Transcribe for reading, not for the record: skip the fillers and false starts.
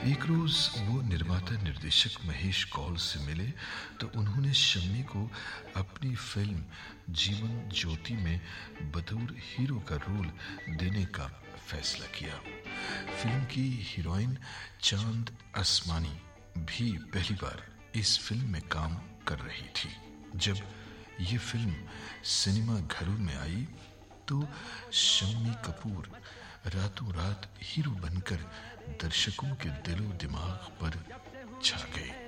एक रोज वो निर्माता निर्देशक महेश कौल से मिले तो उन्होंने शम्मी को अपनी फिल्म जीवन ज्योति में बतौर हीरो का रोल देने का फैसला किया। फिल्म की हीरोइन चांद आसमानी भी पहली बार इस फिल्म में काम कर रही थी। जब ये फिल्म सिनेमा घरों में आई तो शम्मी कपूर रातों रात हीरो बनकर दर्शकों के दिलो दिमाग पर छा गए।